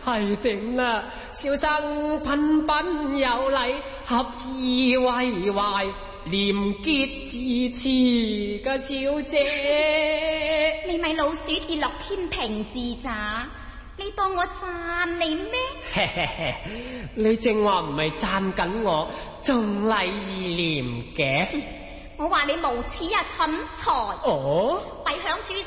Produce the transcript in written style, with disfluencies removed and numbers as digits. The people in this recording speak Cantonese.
係點啦？小生彬彬有禮，合意為懷，廉潔自持嘅小姐。 你咪老鼠跌落天平字咋？你當我讚你咩？ 你正話唔係讚緊我，仲禮義廉嘅。 我話你無恥啊，蠢材！ 哦， 弊響主